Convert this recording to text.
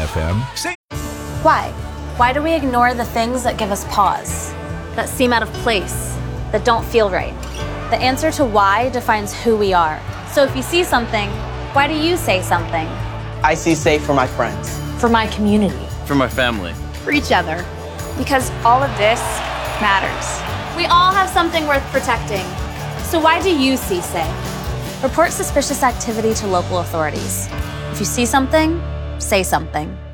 FM. Why? Why do we ignore the things that give us pause, that seem out of place, that don't feel right? The answer to why defines who we are. So if you see something, why do you say something? I see safe for my friends. For my community. For my family. For each other. Because all of this matters. We all have something worth protecting. So why do you see say? Report suspicious activity to local authorities. If you see something, say something.